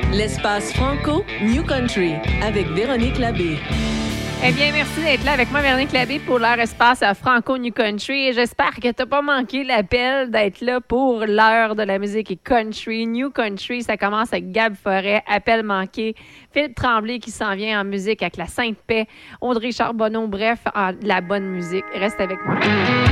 L'espace Franco New Country avec Véronique Labbé. Eh bien, merci d'être là avec moi, Véronique Labbé, pour l'heure espace à Franco New Country. Et j'espère que tu n'as pas manqué l'appel d'être là pour l'heure de la musique et country. New Country, ça commence avec Gab Forêt, appel manqué. Philippe Tremblay qui s'en vient en musique avec la Sainte Paix. Audrey Charbonneau, bref, la bonne musique. Reste avec moi.